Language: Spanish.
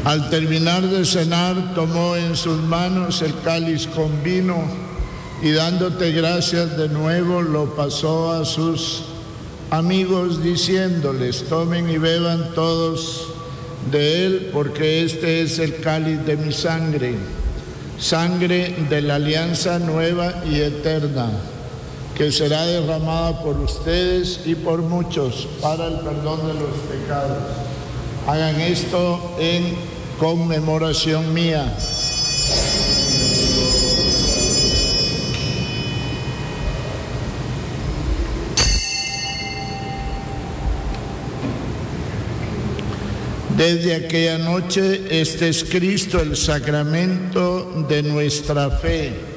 Al terminar de cenar, tomó en sus manos el cáliz con vino y dándote gracias de nuevo, lo pasó a sus amigos diciéndoles: tomen y beban todos de él, porque este es el cáliz de mi sangre, sangre de la alianza nueva y eterna, que será derramada por ustedes y por muchos para el perdón de los pecados. Hagan esto en conmemoración mía. Desde aquella noche, este es Cristo, el sacramento de nuestra fe.